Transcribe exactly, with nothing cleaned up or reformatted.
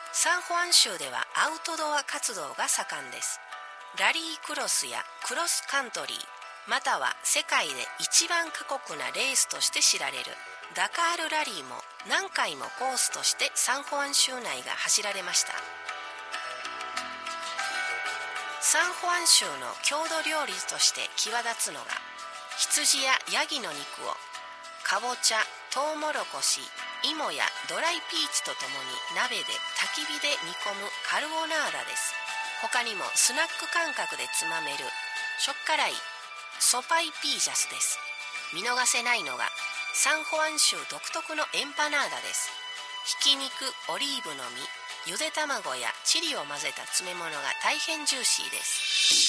サンホアン州ではアウトドア活動が盛んです。ラリークロスやクロスカントリー、または世界で一番過酷なレースとして知られるダカールラリーも何回もコースとしてサンホアン州内が走られました。サンホアン州の郷土料理として際立つのが、羊やヤギの肉をかぼちゃ、トウモロコシ、芋やドライピーチとともに鍋で焚き火で煮込むカルボナーラです。他にもスナック感覚でつまめるしょっ辛いソパイピージャスです。見逃せないのがサンホアン州独特のエンパナーダです。ひき肉、オリーブの実、ゆで卵やチリを混ぜた詰め物が大変ジューシーです。